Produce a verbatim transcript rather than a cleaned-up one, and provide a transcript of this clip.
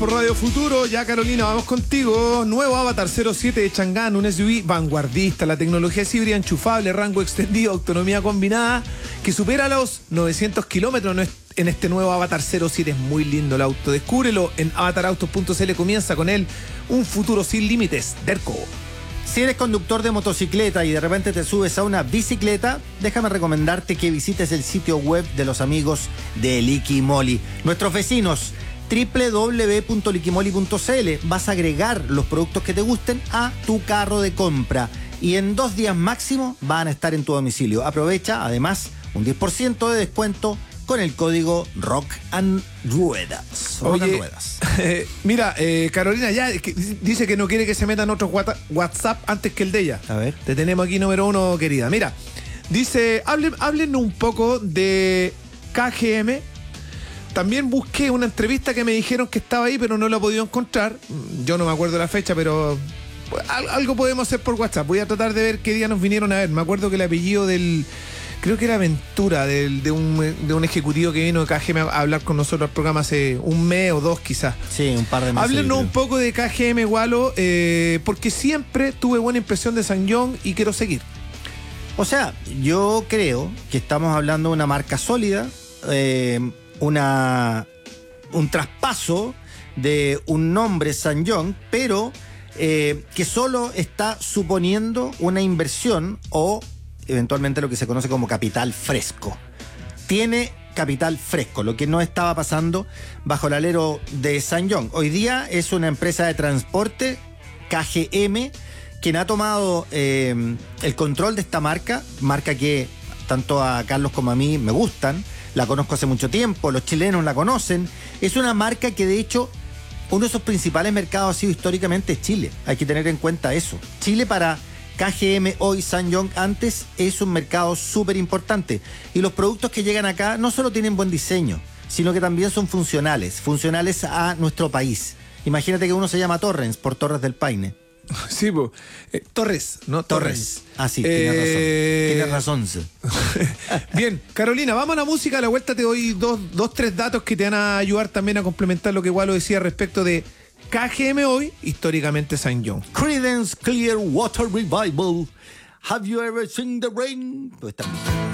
por Radio Futuro. Ya, Carolina, vamos contigo. Nuevo Avatar cero siete de Chang'an, un S U V vanguardista. La tecnología es híbrida enchufable, rango extendido, autonomía combinada, que supera los novecientos kilómetros en este nuevo Avatar cero siete. Es muy lindo el auto. Descúbrelo en avatar autos punto c l. Comienza con él un futuro sin límites. Derco. Si eres conductor de motocicleta y de repente te subes a una bicicleta, déjame recomendarte que visites el sitio web de los amigos de Liquimoli. Nuestros vecinos, doble u doble u doble u punto liquimoli punto c l. Vas a agregar los productos que te gusten a tu carro de compra y en dos días máximo van a estar en tu domicilio. Aprovecha además un diez por ciento de descuento con el código Rock and Ruedas. Rock Oye, and Ruedas. Eh, mira, eh, Carolina ya que, dice que no quiere que se metan otros WhatsApp antes que el de ella. A ver. Te tenemos aquí número uno, querida. Mira, dice, hablen, háblenos un poco de K G M. También busqué una entrevista que me dijeron que estaba ahí, pero no la he podido encontrar. Yo no me acuerdo la fecha, pero algo podemos hacer por WhatsApp. Voy a tratar de ver qué día nos vinieron a ver. Me acuerdo que el apellido del... Creo que era Ventura, del, de, un, de un ejecutivo que vino de K G M a hablar con nosotros al programa hace un mes o dos quizás. Sí, un par de meses. Háblenos un poco de K G M, Walo, eh, porque siempre tuve buena impresión de SsangYong y quiero seguir. O sea, yo creo que estamos hablando de una marca sólida, eh, una, un traspaso de un nombre SsangYong, pero eh, que solo está suponiendo una inversión o eventualmente lo que se conoce como capital fresco. Tiene capital fresco, lo que no estaba pasando bajo el alero de SsangYong. Hoy día es una empresa de transporte, K G M, quien ha tomado eh, el control de esta marca, marca que tanto a Carlos como a mí me gustan, la conozco hace mucho tiempo, los chilenos la conocen. Es una marca que de hecho uno de sus principales mercados ha sido históricamente Chile. Hay que tener en cuenta eso. Chile para K G M hoy, SsangYong antes, es un mercado súper importante. Y los productos que llegan acá no solo tienen buen diseño, sino que también son funcionales, funcionales a nuestro país. Imagínate que uno se llama Torrens por Torres del Paine. Sí, pues. Eh, Torres, ¿no? Torres. Torres. Ah, sí, eh... tienes razón. Tienes razón. Bien, Carolina, vamos a la música. A la vuelta te doy dos, dos, tres datos que te van a ayudar también a complementar lo que Walo decía respecto de K G M hoy, históricamente SsangYong. Creedence Clearwater Revival. Have you ever seen the rain? Pues también.